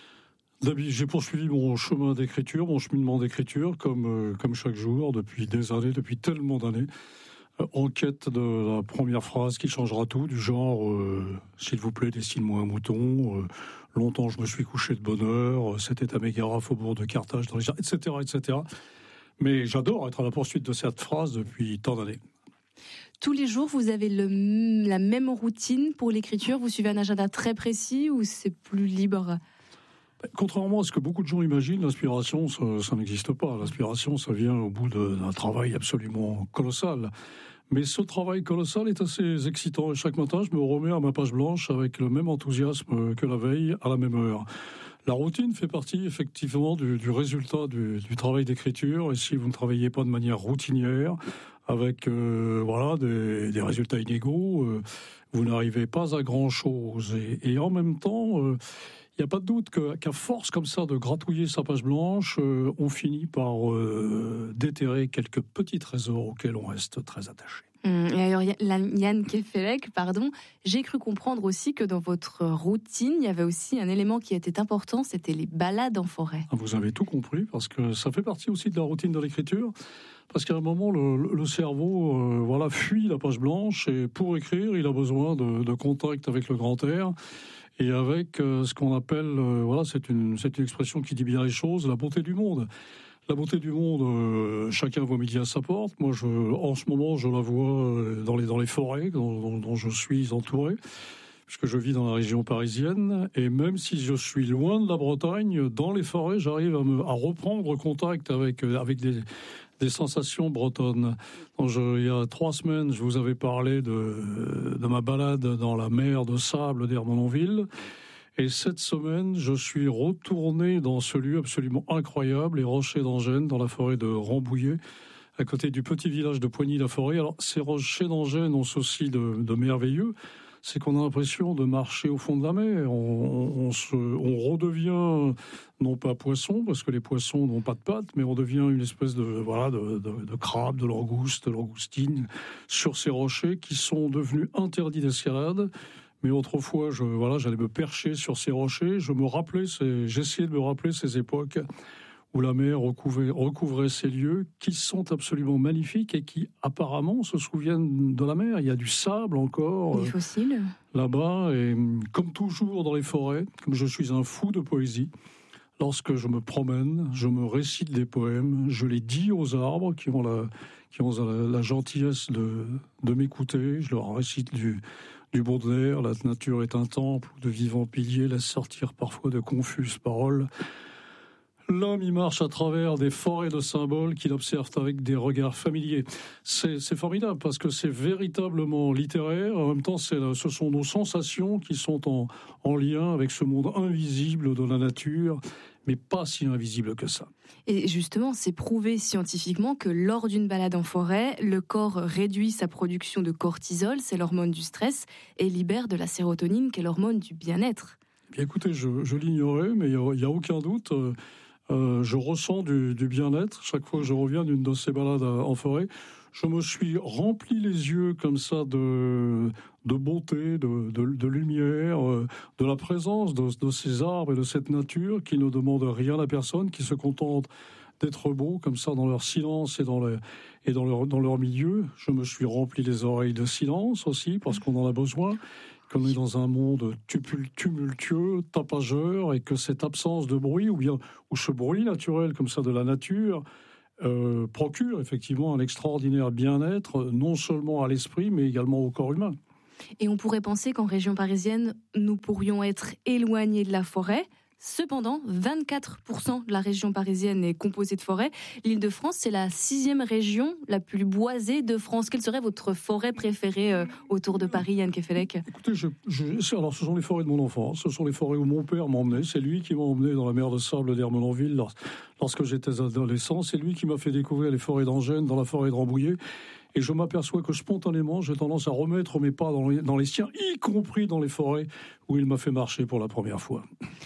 J'ai poursuivi mon chemin d'écriture, mon cheminement d'écriture, comme, euh, comme chaque jour, depuis des années, depuis tellement d'années, euh, en quête de la première phrase qui changera tout, du genre euh, « S'il vous plaît, dessine-moi un mouton euh, ». Longtemps, je me suis couché de bonne heure. C'était à Mégara, faubourg de Carthage, dans les et cetera, et cetera. Mais j'adore être à la poursuite de cette phrase depuis tant d'années. Tous les jours, vous avez le, la même routine pour l'écriture ? Vous suivez un agenda très précis ou c'est plus libre ? Contrairement à ce que beaucoup de gens imaginent, l'inspiration, ça, ça n'existe pas. L'inspiration, ça vient au bout de, d'un travail absolument colossal. Mais ce travail colossal est assez excitant. Et chaque matin, je me remets à ma page blanche avec le même enthousiasme que la veille, à la même heure. La routine fait partie effectivement du, du résultat du, du travail d'écriture. Et si vous ne travaillez pas de manière routinière, avec euh, voilà des, des résultats inégaux, euh, vous n'arrivez pas à grand-chose. Et, et en même temps, il euh, n'y a pas de doute que, qu'à force comme ça de gratouiller sa page blanche, euh, on finit par euh, déterrer quelques petits trésors auxquels on reste très attaché. Mmh, et alors, Yann Kefelec, pardon, j'ai cru comprendre aussi que dans votre routine, il y avait aussi un élément qui était important, c'était les balades en forêt. Vous avez tout compris, parce que ça fait partie aussi de la routine de l'écriture. Parce qu'à un moment, le, le cerveau euh, voilà, fuit la page blanche, et pour écrire, il a besoin de, de contact avec le grand air. Et avec euh, ce qu'on appelle, euh, voilà, c'est une, c'est une expression qui dit bien les choses, la beauté du monde. La beauté du monde, euh, chacun voit midi à sa porte. Moi, je, en ce moment, je la vois dans les, dans les forêts dont, dont, dont je suis entouré, puisque je vis dans la région parisienne. Et même si je suis loin de la Bretagne, dans les forêts, j'arrive à, me, à reprendre contact avec, avec des, des sensations bretonnes. Donc je, il y a trois semaines, je vous avais parlé de, de ma balade dans la mer de sable d'Ermenonville. Et cette semaine, je suis retourné dans ce lieu absolument incroyable, les Rochers d'Angennes, dans la forêt de Rambouillet, à côté du petit village de Poigny-la-Forêt. Alors, ces Rochers d'Angennes ont ceci de, de merveilleux, c'est qu'on a l'impression de marcher au fond de la mer. On, on, se, on redevient, non pas poisson, parce que les poissons n'ont pas de pattes, mais on devient une espèce de, voilà, de, de, de crabe, de langouste, de langoustine, sur ces rochers qui sont devenus interdits d'escalade. Mais autrefois, je, voilà, j'allais me percher sur ces rochers. Je me rappelais, ces, j'essayais de me rappeler ces époques où la mer recouvrait, recouvrait ces lieux qui sont absolument magnifiques et qui apparemment se souviennent de la mer. Il y a du sable encore. Des fossiles. Euh, là-bas. Et comme toujours dans les forêts, comme je suis un fou de poésie, lorsque je me promène, je me récite des poèmes, je les dis aux arbres qui ont la, qui ont la, la gentillesse de, de m'écouter. Je leur récite du... du Baudelaire, la nature est un temple où de vivants piliers laissent sortir parfois de confuses paroles. L'homme y marche à travers des forêts de symboles qu'il observe avec des regards familiers. C'est, c'est formidable parce que c'est véritablement littéraire. En même temps, c'est, ce sont nos sensations qui sont en, en lien avec ce monde invisible de la nature, mais pas si invisible que ça. Et justement, c'est prouvé scientifiquement que lors d'une balade en forêt, le corps réduit sa production de cortisol, c'est l'hormone du stress, et libère de la sérotonine, qui est l'hormone du bien-être. Bien, écoutez, je, je l'ignorais, mais il n'y a, a aucun doute. Euh, euh, je ressens du, du bien-être chaque fois que je reviens d'une de ces balades en forêt. Je me suis rempli les yeux comme ça de, de beauté, de, de, de lumière, de la présence de, de ces arbres et de cette nature qui ne demandent rien à personne, qui se contentent d'être beaux, comme ça, dans leur silence et dans, le, et dans, leur, dans leur milieu. Je me suis rempli les oreilles de silence aussi, parce qu'on en a besoin, qu'on est dans un monde tumultueux, tapageur, et que cette absence de bruit, ou bien ou ce bruit naturel, comme ça, de la nature, euh, procure effectivement un extraordinaire bien-être, non seulement à l'esprit, mais également au corps humain. Et on pourrait penser qu'en région parisienne, nous pourrions être éloignés de la forêt. Cependant, vingt-quatre pour cent de la région parisienne est composée de forêts. L'Île-de-France, c'est la sixième région la plus boisée de France. Quelle serait votre forêt préférée euh, autour de Paris, Yann Kefelec ? Écoutez, je, je, alors ce sont les forêts de mon enfance. Ce sont les forêts où mon père m'a emmené. C'est lui qui m'a emmené dans la mer de sable d'Ermenonville lors, lorsque j'étais adolescent. C'est lui qui m'a fait découvrir les forêts d'Angennes, dans la forêt de Rambouillet. Et je m'aperçois que spontanément, j'ai tendance à remettre mes pas dans les, dans les siens, y compris dans les forêts où il m'a fait marcher pour la première fois.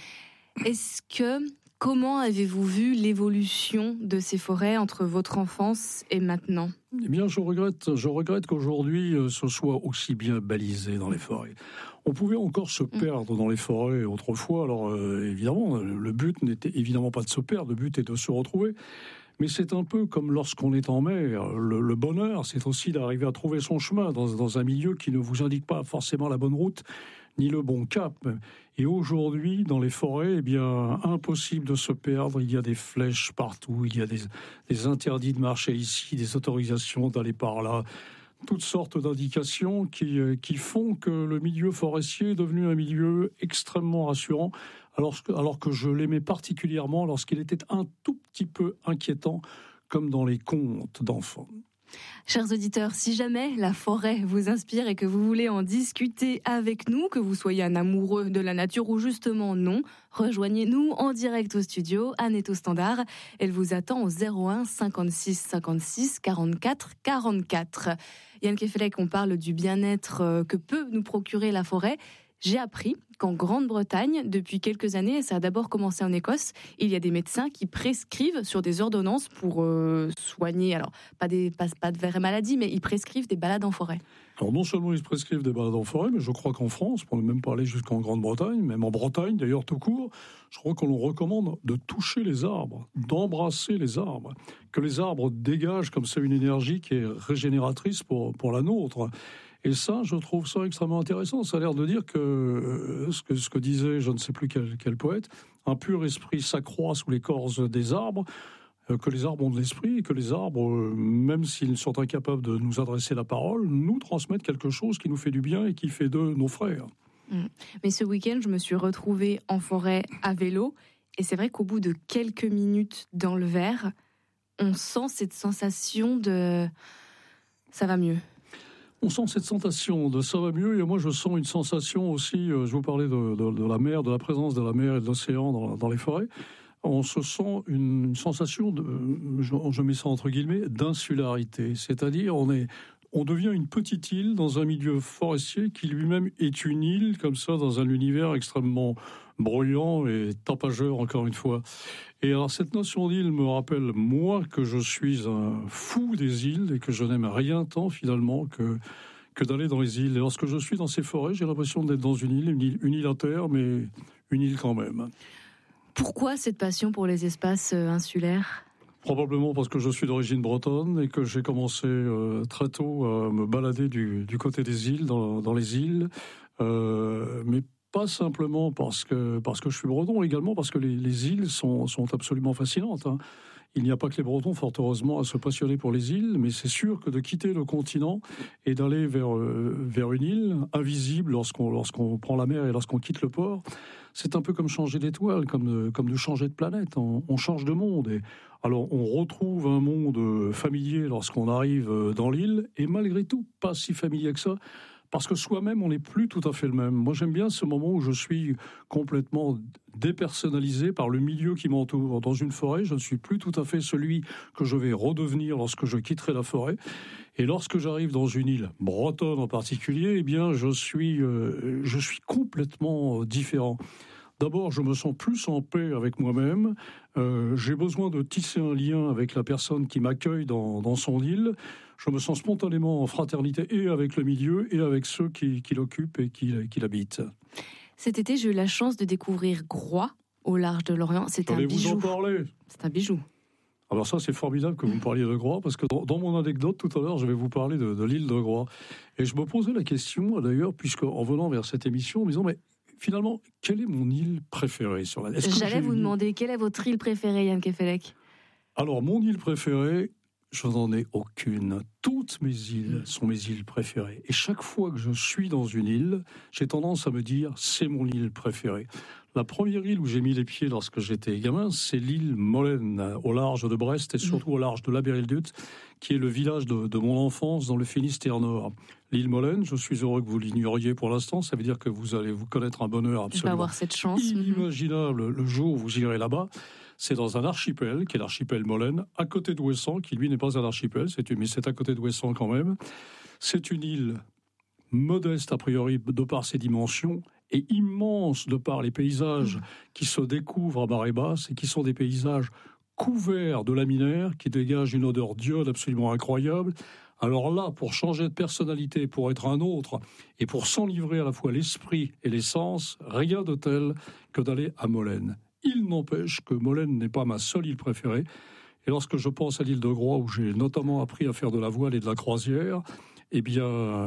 Est-ce que, comment avez-vous vu l'évolution de ces forêts entre votre enfance et maintenant ? Eh bien, je regrette, je regrette qu'aujourd'hui, ce soit aussi bien balisé dans les forêts. On pouvait encore se perdre dans les forêts autrefois. Alors, euh, évidemment, le but n'était évidemment pas de se perdre, le but est de se retrouver. Mais c'est un peu comme lorsqu'on est en mer. Le, le bonheur, c'est aussi d'arriver à trouver son chemin dans, dans un milieu qui ne vous indique pas forcément la bonne route, ni le bon cap. Et aujourd'hui, dans les forêts, eh bien, impossible de se perdre. Il y a des flèches partout, il y a des, des interdits de marcher ici, des autorisations d'aller par là, toutes sortes d'indications qui, qui font que le milieu forestier est devenu un milieu extrêmement rassurant, alors que, alors que je l'aimais particulièrement lorsqu'il était un tout petit peu inquiétant, comme dans les contes d'enfants. Chers auditeurs, si jamais la forêt vous inspire et que vous voulez en discuter avec nous, que vous soyez un amoureux de la nature ou justement non, rejoignez-nous en direct au studio. Anne est au standard. Elle vous attend au zéro un cinquante-six cinquante-six quarante-quatre quarante-quatre. Yann Kefelec, on parle du bien-être que peut nous procurer la forêt. J'ai appris qu'en Grande-Bretagne, depuis quelques années, et ça a d'abord commencé en Écosse, il y a des médecins qui prescrivent sur des ordonnances pour euh, soigner, alors pas, des, pas, pas de vraies maladies, mais ils prescrivent des balades en forêt. Alors non seulement ils prescrivent des balades en forêt, mais je crois qu'en France, pour ne même pas aller jusqu'en Grande-Bretagne, même en Bretagne d'ailleurs tout court, je crois qu'on nous recommande de toucher les arbres, d'embrasser les arbres, que les arbres dégagent comme ça une énergie qui est régénératrice pour, pour la nôtre. Et ça, je trouve ça extrêmement intéressant. Ça a l'air de dire que, euh, ce que ce que disait, je ne sais plus quel, quel poète, un pur esprit s'accroît sous l'écorce des arbres, euh, que les arbres ont de l'esprit et que les arbres, euh, même s'ils sont incapables de nous adresser la parole, nous transmettent quelque chose qui nous fait du bien et qui fait d'eux nos frères. Mmh. Mais ce week-end, je me suis retrouvée en forêt à vélo et c'est vrai qu'au bout de quelques minutes dans le vert, on sent cette sensation de ça va mieux. On sent cette sensation de ça va mieux, et moi je sens une sensation aussi, euh, je vous parlais de, de, de la mer, de la présence de la mer et de l'océan dans, dans les forêts, on se sent une sensation, de, je, je mets ça entre guillemets, d'insularité, c'est-à-dire on est... On devient une petite île dans un milieu forestier qui lui-même est une île, comme ça, dans un univers extrêmement bruyant et tapageur, encore une fois. Et alors, cette notion d'île me rappelle, moi, que je suis un fou des îles et que je n'aime rien tant, finalement, que, que d'aller dans les îles. Et lorsque je suis dans ces forêts, j'ai l'impression d'être dans une île, une île, une île à terre, mais une île quand même. Pourquoi cette passion pour les espaces insulaires ? Probablement parce que je suis d'origine bretonne et que j'ai commencé euh, très tôt à me balader du, du côté des îles, dans, dans les îles, euh, mais pas simplement parce que, parce que je suis breton, également parce que les, les îles sont, sont absolument fascinantes, hein. Il n'y a pas que les Bretons, fort heureusement, à se passionner pour les îles, mais c'est sûr que de quitter le continent et d'aller vers, euh, vers une île invisible lorsqu'on, lorsqu'on prend la mer et lorsqu'on quitte le port, c'est un peu comme changer d'étoile, comme de, comme de changer de planète. On, on change de monde. Et alors, on retrouve un monde familier lorsqu'on arrive dans l'île, et malgré tout, pas si familier que ça, parce que soi-même, on n'est plus tout à fait le même. Moi, j'aime bien ce moment où je suis complètement dépersonnalisé par le milieu qui m'entoure. Dans une forêt, je ne suis plus tout à fait celui que je vais redevenir lorsque je quitterai la forêt. Et lorsque j'arrive dans une île, bretonne en particulier, eh bien, je suis, euh, je suis complètement différent. D'abord, je me sens plus en paix avec moi-même. Euh, j'ai besoin de tisser un lien avec la personne qui m'accueille dans, dans son île. Je me sens spontanément en fraternité et avec le milieu et avec ceux qui, qui l'occupent et qui, qui l'habitent. Cet été, j'ai eu la chance de découvrir Groix, au large de l'Orient. C'est un bijou. Vous en parler. C'est un bijou. Alors ça, c'est formidable que vous me parliez de Groix, parce que dans, dans mon anecdote tout à l'heure, je vais vous parler de, de l'île de Groix. Et je me posais la question, d'ailleurs, puisque en venant vers cette émission, en me disant, mais finalement, quelle est mon île préférée sur la... J'allais vous demander, quelle est votre île préférée, Yann Kefelec? Alors, mon île préférée, je n'en ai aucune. Toutes mes îles sont mes îles préférées. Et chaque fois que je suis dans une île, j'ai tendance à me dire, c'est mon île préférée. La première île où j'ai mis les pieds lorsque j'étais gamin, c'est l'île Molène, au large de Brest et surtout au large de La Bérildute, qui est le village de, de mon enfance dans le Finistère Nord. L'île Molène, je suis heureux que vous l'ignoriez pour l'instant, ça veut dire que vous allez vous connaître un bonheur absolument je vais avoir cette chance. inimaginable le jour où vous irez là-bas. C'est dans un archipel, qui est l'archipel Molène, à côté d'Ouessant, qui lui n'est pas un archipel, c'est une, mais c'est à côté d'Ouessant quand même. C'est une île modeste a priori de par ses dimensions, et immense de par les paysages qui se découvrent à marée basse et qui sont des paysages couverts de laminaires qui dégagent une odeur d'iode absolument incroyable. Alors là, pour changer de personnalité, pour être un autre et pour s'enivrer à la fois l'esprit et les sens, rien de tel que d'aller à Molène. Il n'empêche que Molène n'est pas ma seule île préférée. Et lorsque je pense à l'île de Groix, où j'ai notamment appris à faire de la voile et de la croisière, eh bien,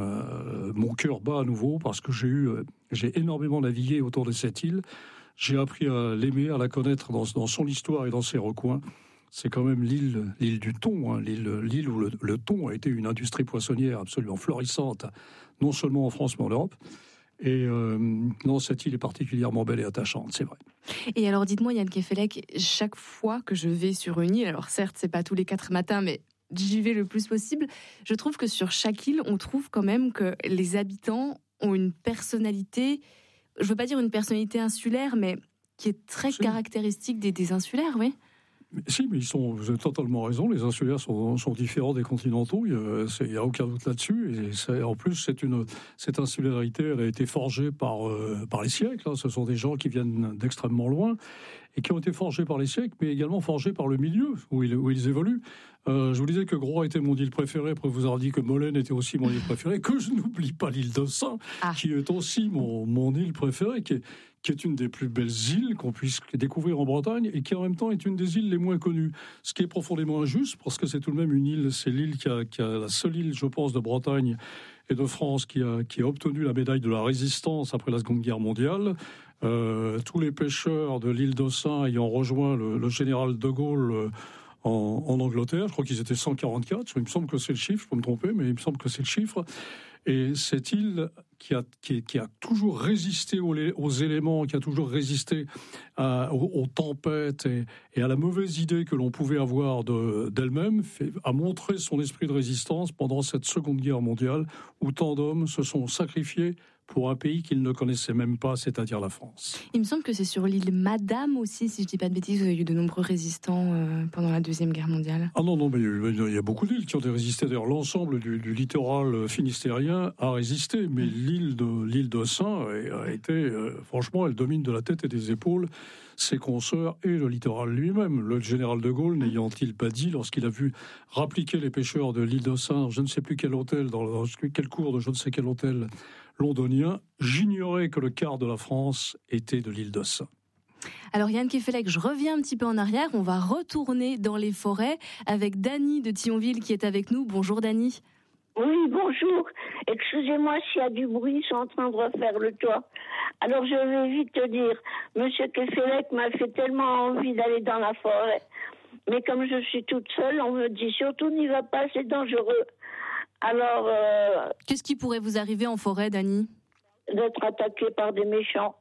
euh, mon cœur bat à nouveau parce que j'ai eu, euh, j'ai énormément navigué autour de cette île. J'ai appris à l'aimer, à la connaître dans, dans son histoire et dans ses recoins. C'est quand même l'île, l'île du thon, hein, l'île, l'île où le, le thon a été une industrie poissonnière absolument florissante, non seulement en France mais en Europe. Et euh, non, cette île est particulièrement belle et attachante, c'est vrai. Et alors, dites-moi, Yann Kefelec, chaque fois que je vais sur une île, alors certes, c'est pas tous les quatre matins, mais j'y vais le plus possible, je trouve que sur chaque île, on trouve quand même que les habitants ont une personnalité, je veux pas dire une personnalité insulaire, mais qui est très si. caractéristique des, des insulaires, oui. Mais, si, mais ils sont, vous avez totalement raison, les insulaires sont, sont différents des continentaux, il n'y a, a aucun doute là-dessus. Et c'est, en plus, c'est une, cette insularité, elle a été forgée par, euh, par les siècles. Hein. Ce sont des gens qui viennent d'extrêmement loin et qui ont été forgés par les siècles, mais également forgés par le milieu où ils, où ils évoluent. Euh, je vous disais que Groix était mon île préférée, après vous avez dit que Molène était aussi mon île préférée, que je n'oublie pas l'île d'Ossat, ah. qui est aussi mon, mon île préférée, qui est, qui est une des plus belles îles qu'on puisse découvrir en Bretagne et qui en même temps est une des îles les moins connues. Ce qui est profondément injuste, parce que c'est tout de même une île, c'est l'île qui a, qui a la seule île, je pense, de Bretagne et de France qui a, qui a obtenu la médaille de la Résistance après la Seconde Guerre mondiale. Euh, tous les pêcheurs de l'île d'Ossat ayant rejoint le, le général de Gaulle euh, en, en Angleterre, je crois qu'ils étaient cent quarante-quatre, il me semble que c'est le chiffre, je peux me tromper, mais il me semble que c'est le chiffre. Et cette île qui a, qui, qui a toujours résisté aux, aux éléments, qui a toujours résisté à, aux, aux tempêtes et, et à la mauvaise idée que l'on pouvait avoir de, d'elle-même, fait, a montré son esprit de résistance pendant cette Seconde Guerre mondiale, où tant d'hommes se sont sacrifiés pour un pays qu'ils ne connaissaient même pas, c'est-à-dire la France. Il me semble que c'est sur l'île Madame aussi, si je ne dis pas de bêtises, où il y a eu de nombreux résistants euh, pendant la Deuxième Guerre mondiale. Ah non, non, mais il y a beaucoup d'îles qui ont résisté. D'ailleurs, l'ensemble du, du littoral finistérien a résisté, mais l'île de l'île d'Ossat a été, euh, franchement, elle domine de la tête et des épaules ses consoeurs et le littoral lui-même. Le général de Gaulle n'ayant-il pas dit, lorsqu'il a vu rappliquer les pêcheurs de l'île d'Ossat, je ne sais plus quel hôtel, dans, dans quel cours de je ne sais quel hôtel londonien, j'ignorais que le quart de la France était de l'île d'Ossat. Alors Yann Kefelec, je reviens un petit peu en arrière, on va retourner dans les forêts avec Dany de Thionville qui est avec nous. Bonjour Dany. Oui, bonjour. Excusez-moi s'il y a du bruit, ils sont en train de refaire le toit. Alors je vais vite te dire, Monsieur Kefelec m'a fait tellement envie d'aller dans la forêt. Mais comme je suis toute seule, on me dit surtout n'y va pas, c'est dangereux. Alors... Euh, Qu'est-ce qui pourrait vous arriver en forêt, Dany ? D'être attaqué par des méchants.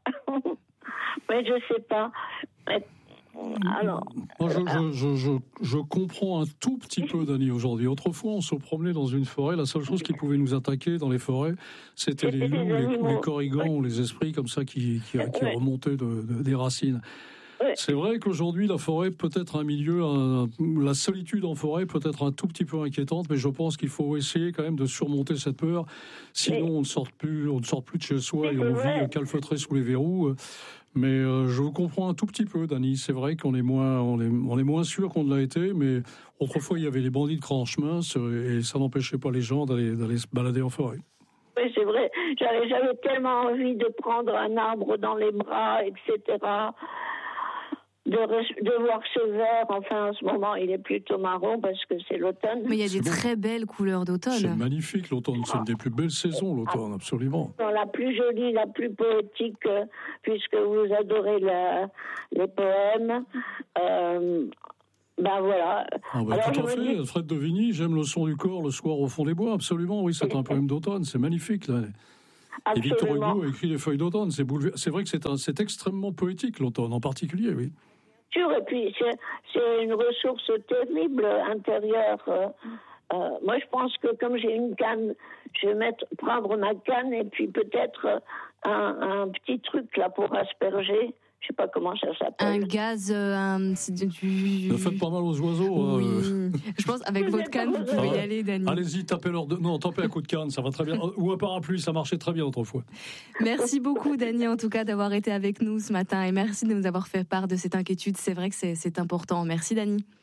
Mais je sais pas. Mais, alors, Moi, je, je, je, je, je comprends un tout petit peu, Dany, aujourd'hui. Autrefois, on se promenait dans une forêt. La seule chose qui pouvait nous attaquer dans les forêts, c'était les loups, les, les corrigans ou les esprits comme ça qui, qui, qui remontaient de, de, des racines. C'est vrai qu'aujourd'hui, la forêt peut être un milieu, un, la solitude en forêt peut être un tout petit peu inquiétante, mais je pense qu'il faut essayer quand même de surmonter cette peur. Sinon, on ne sort plus, on ne sort plus de chez soi et on vit calfeutré sous les verrous. Mais euh, je vous comprends un tout petit peu, Dany. C'est vrai qu'on est moins, on est, on est moins sûr qu'on ne l'a été, mais autrefois, il y avait les bandits de grand chemin et ça n'empêchait pas les gens d'aller, d'aller se balader en forêt. Oui, c'est vrai. J'avais, j'avais tellement envie de prendre un arbre dans les bras, et cetera. de, de voir ce vert. Enfin, en ce moment, il est plutôt marron parce que c'est l'automne. Mais il y a des C'est bon. très belles couleurs d'automne. C'est magnifique l'automne, c'est une des plus belles saisons l'automne, absolument. La plus jolie, la plus poétique, euh, puisque vous adorez la, les poèmes. Euh, ben voilà. Ah bah, Alors, tout à je me fait, dis- Fred de Vigny, j'aime le son du corps le soir au fond des bois, absolument, oui, c'est un poème d'automne, c'est magnifique. Là. Et Victor Absolument. Hugo a écrit Les Feuilles d'automne, c'est, boulever... c'est vrai que c'est, un... c'est extrêmement poétique l'automne en particulier, oui. Sûr, et puis c'est, c'est une ressource terrible intérieure. Euh, euh, moi, je pense que comme j'ai une canne, je vais mettre, prendre ma canne et puis peut-être un, un petit truc là pour asperger. Je sais pas comment ça s'appelle. Un gaz, euh, un, c'est du, du- Ne faites pas mal aux oiseaux. Oui. hein, euh. Je pense avec votre canne, vous pouvez y Ah, aller, Dany. Allez-y, tapez leur de... Non, tapez un coup de canne, ça va très bien. Ou un parapluie, ça marchait très bien autrefois. Merci beaucoup, Dany, en tout cas, d'avoir été avec nous ce matin et merci de nous avoir fait part de cette inquiétude. C'est vrai que c'est, c'est important. Merci, Dany.